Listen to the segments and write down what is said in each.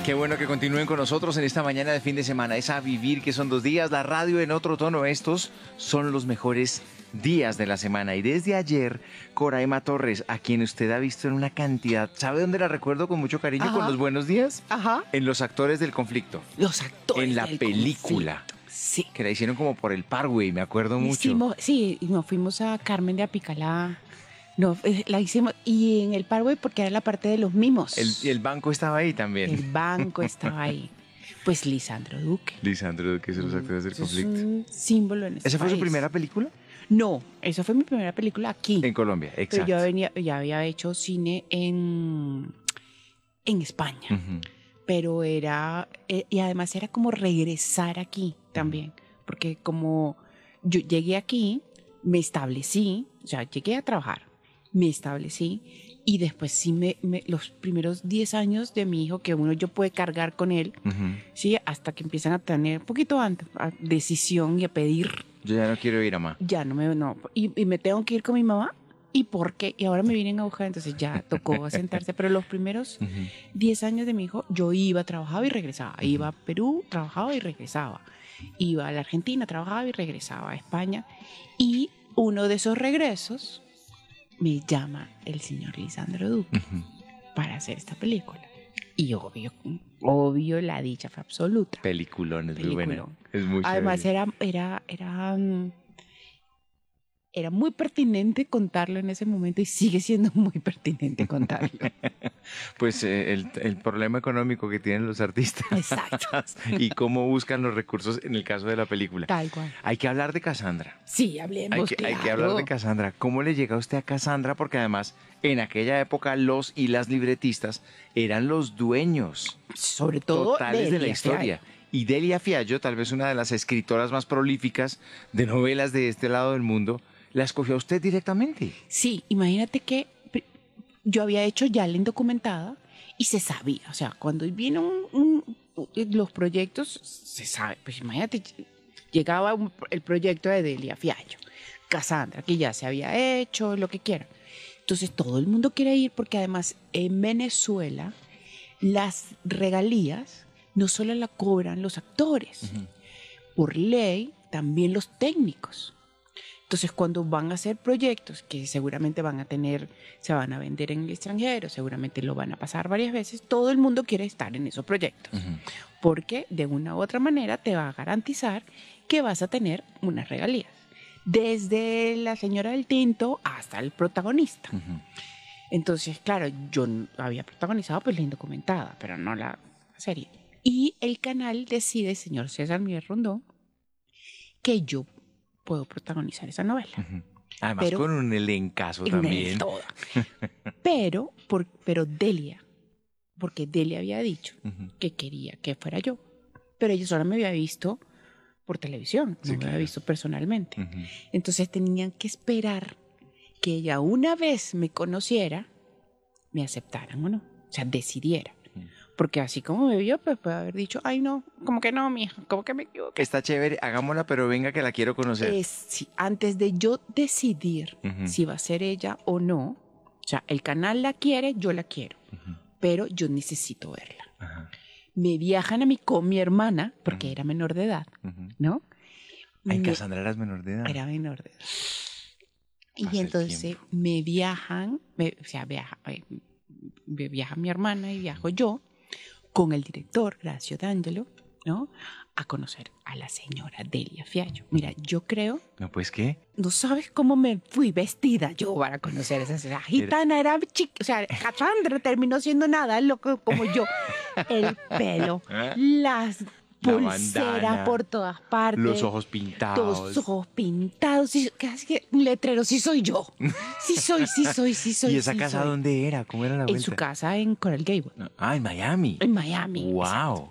Qué bueno que continúen con nosotros en esta mañana de fin de semana. Es a vivir, que son 2 días. La radio en otro tono. Estos son los mejores días de la semana. Y desde ayer, Coraima Torres, a quien usted ha visto en una cantidad, ¿sabe dónde la recuerdo con mucho cariño? Ajá. Con los buenos días. Ajá. En Los Actores del Conflicto. Los actores En la del película. conflicto. Sí. Que la hicieron como por el Parkway, me acuerdo mucho. Sí, y nos fuimos a Carmen de Apicalá. No, la hicimos. Y en el Parkway porque era la parte de los mimos. El banco estaba ahí también. El banco estaba ahí. Pues Lisandro Duque. Lisandro Duque es de Los Actores del Eso es Conflicto. un símbolo en este ¿Esa fue su país. primera película? No, esa fue mi primera película aquí. En Colombia, exacto. Pero ya había hecho cine en España. Ujú. Pero era, y además era como regresar aquí también, porque como yo llegué aquí, me establecí, o sea, llegué a trabajar, me establecí y después sí los primeros 10 años de mi hijo que yo puede cargar con él, Ujú. sí, hasta que empiezan a tener un poquito antes, decisión y a pedir, Yo ya no quiero ir a más. ya no, y me tengo que ir con mi mamá. ¿Y por qué? Y ahora me vienen a buscar, entonces ya tocó sentarse. Pero los primeros 10 años de mi hijo, yo iba, trabajaba y regresaba. Iba a Perú, trabajaba y regresaba. Iba a la Argentina, trabajaba y regresaba a España. Y uno de esos regresos me llama el señor Lisandro Duque para hacer esta película. Y obvio, la dicha fue absoluta. Peliculón, es muy buena. Peliculón. Es muy Además, chévere. era muy pertinente contarlo en ese momento y sigue siendo muy pertinente contarlo. Pues el problema económico que tienen los artistas. Exacto. Y cómo buscan los recursos en el caso de la película. Tal cual. Hay que hablar de Cassandra. Sí, hablemos. Hay que hablar de Cassandra. ¿Cómo le llega a usted a Cassandra? Porque además, en aquella época, los y las libretistas eran los dueños sobre todo totales de la historia. Y Delia Fiallo, tal vez una de las escritoras más prolíficas de novelas de este lado del mundo, la escogió a usted directamente. Sí, imagínate que yo había hecho ya la indocumentada y se sabía, o sea, cuando vienen los proyectos, se sabe, pues imagínate, llegaba el proyecto de Delia Fiallo, Cassandra, que ya se había hecho, lo que quiera. Entonces todo el mundo quiere ir porque además en Venezuela las regalías no solo la cobran los actores, por ley también los técnicos. Entonces, cuando van a hacer proyectos que seguramente se van a vender en el extranjero, seguramente lo van a pasar varias veces, todo el mundo quiere estar en esos proyectos. Porque de una u otra manera te va a garantizar que vas a tener unas regalías. Desde la señora del tinto hasta el protagonista. Entonces, claro, yo había protagonizado pues la indocumentada, pero no la serie. Y el canal decide, señor César Miguel Rondón, que yo puedo protagonizar esa novela. Además, con un elencazo también. Pero Delia, porque Delia había dicho que quería que fuera yo, pero ella solo me había visto por televisión, no me había visto personalmente. Entonces tenían que esperar que ella una vez me conociera, me aceptaran o no, o sea, decidiera. Porque así como me vio, pues puede haber dicho, ay no, como que no, mija, como que me equivoqué. Está chévere, hagámosla, pero venga que la quiero conocer. Sí, antes de yo decidir si va a ser ella o no, o sea, el canal la quiere, yo la quiero, pero yo necesito verla. Me viajan con mi hermana, porque era menor de edad, ¿no? Ay, Cassandra eras menor de edad. Era menor de edad. Y entonces me viaja mi hermana y viajo yo con el director, Gracio D'Angelo, ¿no? A conocer a la señora Delia Fiallo. Mira, yo creo... No, pues, ¿qué? No sabes cómo me fui vestida yo para conocer a esa señora. Gitana era chica, o sea, Cassandra terminó siendo nada loco como yo. El pelo, las pulseras por todas partes. Los ojos pintados. Los ojos pintados. Casi que un letrero, sí soy yo. Sí soy. ¿Y esa casa dónde era? ¿Cómo era la vuelta? En su casa en Coral Gable. Ah, en Miami. En Miami. Wow.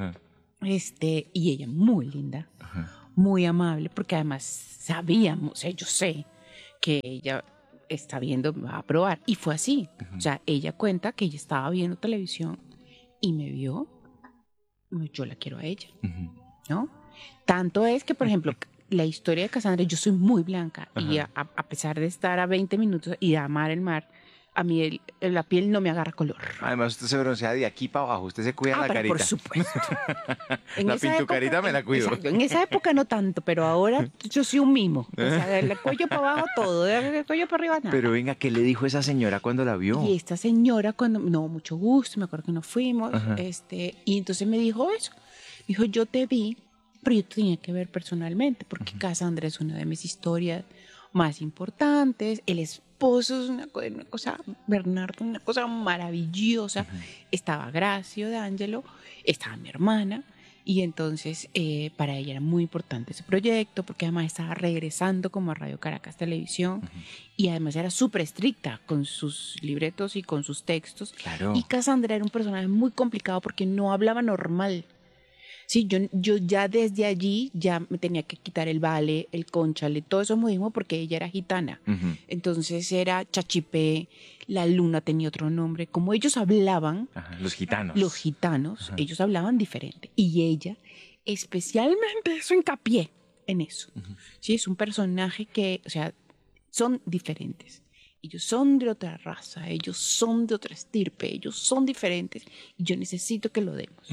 Y ella muy linda, muy amable, porque además sabíamos, yo sé que ella está viendo, me va a probar. Y fue así. O sea, ella cuenta que ella estaba viendo televisión y me vio. Yo la quiero a ella, ¿no? Tanto es que, por ejemplo, la historia de Cassandra, yo soy muy blanca y a pesar de estar a 20 minutos y de amar el mar, a mí la piel no me agarra color. Además, usted se broncea de aquí para abajo, usted se cuida la pero carita. por supuesto. La pintucarita me la cuido. Exacto, en esa época no tanto, pero ahora yo soy un mimo. O sea, del cuello para abajo todo, del cuello para arriba nada. Pero venga, ¿qué le dijo esa señora cuando la vio? Y esta señora, no, mucho gusto, me acuerdo que nos fuimos, Ajá. y entonces me dijo eso. Me dijo, yo te vi, pero yo te tenía que ver personalmente, porque Cassandra es una de mis historias más importantes. El esposo es una cosa, Bernardo, una cosa maravillosa. Estaba Gracio D'Angelo, estaba mi hermana, y entonces para ella era muy importante ese proyecto, porque además estaba regresando como a Radio Caracas Televisión, y además era súper estricta con sus libretos y con sus textos. Claro. Y Cassandra era un personaje muy complicado porque no hablaba normal. Sí, yo ya desde allí ya me tenía que quitar el vale, el cónchale, todo eso modismo porque ella era gitana. Entonces era chachipé, la luna tenía otro nombre. Como ellos hablaban, Ajá, los gitanos. Ajá. ellos hablaban diferente. Y ella, especialmente eso hincapié en eso. Sí, es un personaje que, o sea, son diferentes. Ellos son de otra raza, ellos son de otra estirpe, ellos son diferentes. Y yo necesito que lo demos.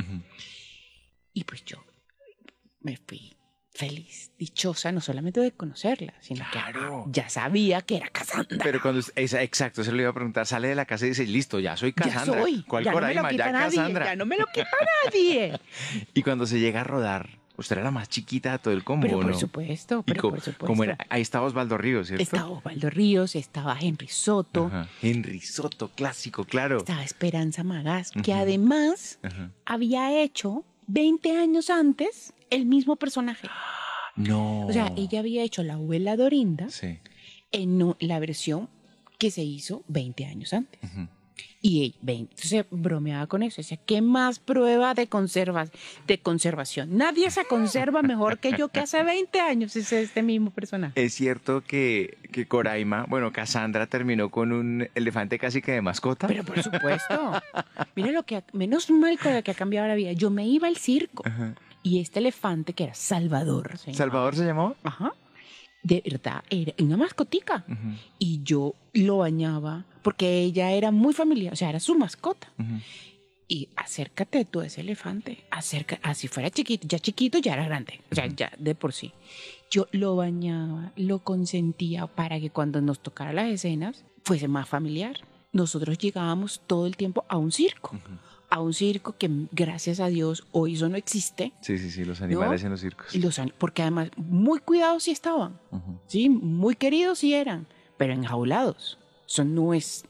Y pues yo me fui feliz, dichosa, no solamente de conocerla, sino Claro. que ya sabía que era Cassandra. Pero cuando exacto, se lo iba a preguntar, sale de la casa y dice, listo, ya soy Cassandra. Ya soy. ¿Cuál Ya no me lo Coraima? quita Ya nadie, Cassandra. ya no me lo quita nadie. Y cuando se llega a rodar, usted era la más chiquita de todo el combo, Pero ¿no? por supuesto, Y pero por supuesto. como era, ahí estaba Osvaldo Ríos, ¿cierto? Estaba Osvaldo Ríos, estaba Henry Soto, Ajá. Henry Soto, clásico, claro. estaba Esperanza Magás, que además había hecho 20 años antes el mismo personaje. No. O sea, ella había hecho la abuela Dorinda Sí. en la versión que se hizo 20 años antes. Y ella, entonces bromeaba con eso. Decía, ¿qué más prueba de conservación? Nadie se conserva mejor que yo, que hace 20 años es este mismo personaje. Es cierto que Coraima, bueno, Cassandra terminó con un elefante casi que de mascota. Pero por supuesto. Mira menos mal con lo que ha cambiado la vida. Yo me iba al circo. Y este elefante, que era Salvador. ¿Salvador se llamó? Ajá. De verdad, era una mascotica. Y yo lo bañaba porque ella era muy familiar, o sea, era su mascota. Y acércate tú a ese elefante, así fuera chiquito, ya era grande, o sea, ya de por sí. Yo lo bañaba, lo consentía para que cuando nos tocara las escenas fuese más familiar. Nosotros llegábamos todo el tiempo a un circo. A un circo que, gracias a Dios, hoy eso no existe. Sí, los animales en los circos. Porque además muy cuidados sí estaban, sí, muy queridos sí eran, pero enjaulados. Eso no es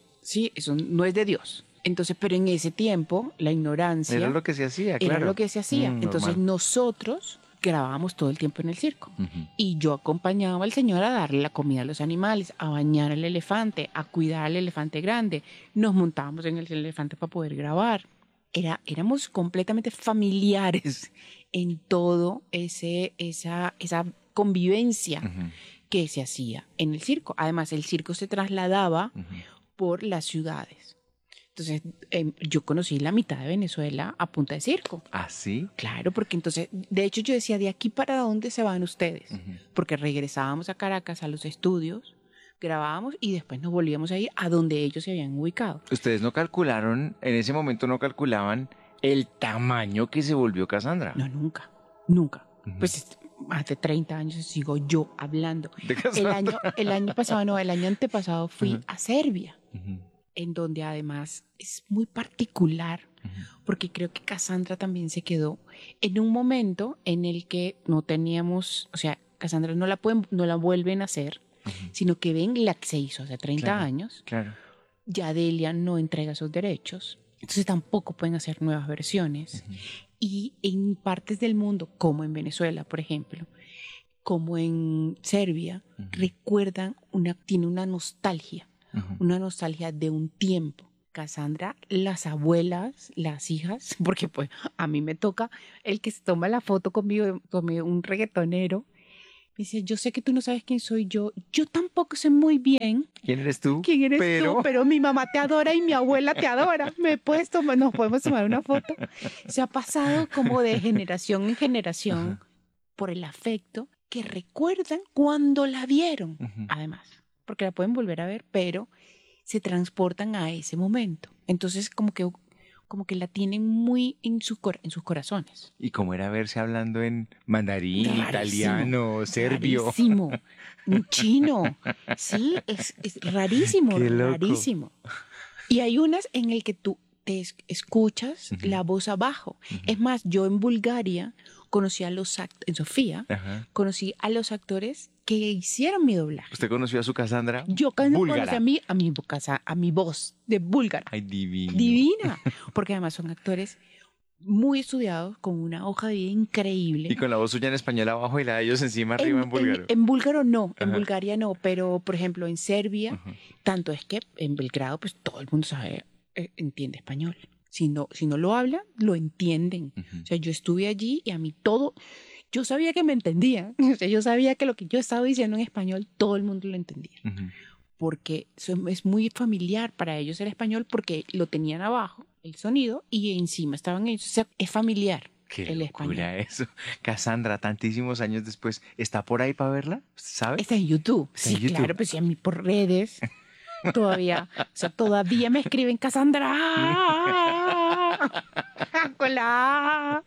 de Dios. Entonces, pero en ese tiempo, la ignorancia... Era lo que se hacía, claro. Era lo que se hacía. Entonces, normal. nosotros grabábamos todo el tiempo en el circo. Y yo acompañaba al señor a darle la comida a los animales, a bañar al elefante, a cuidar al elefante grande. Nos montábamos en el elefante para poder grabar. Éramos completamente familiares en todo esa convivencia que se hacía en el circo. Además, el circo se trasladaba por las ciudades. Entonces, yo conocí la mitad de Venezuela a punta de circo. ¿Ah, sí? Claro, porque entonces, de hecho yo decía, ¿de aquí para dónde se van ustedes? Porque regresábamos a Caracas, a los estudios, grabábamos y después nos volvíamos a ir a donde ellos se habían ubicado. ¿Ustedes no calcularon, en ese momento no calculaban el tamaño que se volvió Cassandra? No, nunca. Pues hace 30 años sigo yo hablando. ¿De Cassandra? El año antepasado fui a Serbia, en donde además es muy particular, porque creo que Cassandra también se quedó en un momento en el que no teníamos, o sea, Cassandra no la vuelven a hacer, sino que ven la que se hizo hace 30 años. Claro. Ya Delia no entrega sus derechos, entonces tampoco pueden hacer nuevas versiones. Y en partes del mundo, como en Venezuela, por ejemplo, como en Serbia, tiene una nostalgia de un tiempo. Cassandra, las abuelas, las hijas, porque pues a mí me toca el que se toma la foto conmigo, un reggaetonero. Me dice, yo sé que tú no sabes quién soy yo. Yo tampoco sé muy bien ¿Quién eres tú? quién eres tú, pero mi mamá te adora y mi abuela te adora. Nos podemos tomar una foto. Se ha pasado como de generación en generación por el afecto que recuerdan cuando la vieron, además, porque la pueden volver a ver, pero se transportan a ese momento. Entonces, como que la tienen muy en sus corazones. ¿Y cómo era verse hablando en mandarín, Rarísimo, italiano, serbio? Rarísimo. Un chino. Sí, es rarísimo, Qué loco. rarísimo. Y hay unas en el que tú escuchas la voz abajo. Es más, yo en Bulgaria conocí a los en Sofía, Ajá. conocí a los actores que hicieron mi doblaje. ¿Usted conoció a su Cassandra? Yo conocí Búlgara. a mi voz de búlgara. Ay, divino. Divina. Porque además son actores muy estudiados, con una hoja de vida increíble. Y con la voz suya en español abajo y la de ellos encima arriba en búlgaro. En búlgaro no, en Ajá. Bulgaria no, pero por ejemplo en Serbia, tanto es que en Belgrado pues todo el mundo sabe, entiende español. Si no lo hablan, lo entienden. O sea, yo estuve allí y a mí todo, yo sabía que me entendían. O sea, yo sabía que lo que yo estaba diciendo en español, todo el mundo lo entendía. Porque es muy familiar para ellos el español porque lo tenían abajo, el sonido, y encima estaban ellos. O sea, es familiar. Qué el locura español. eso. Cassandra, tantísimos años después, ¿está por ahí para verla? ¿Sabe? Está en YouTube. Está Sí, en YouTube. claro, pues sí, a mí por redes. Todavía me escriben Cassandra con la A.